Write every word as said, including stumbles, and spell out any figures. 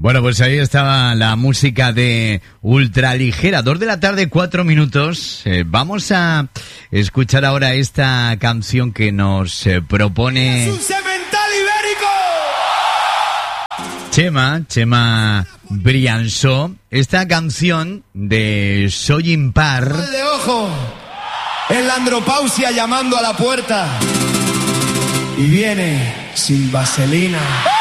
Bueno, pues ahí estaba la música de Ultraligera. Dos de la tarde, cuatro minutos. Eh, vamos a escuchar ahora esta canción que nos eh, propone... ¡Es un semental ibérico! Chema, Chema Briançó. Esta canción de Soy Impar. Mal de ojo. Es la andropausia llamando a la puerta. Y viene sin vaselina.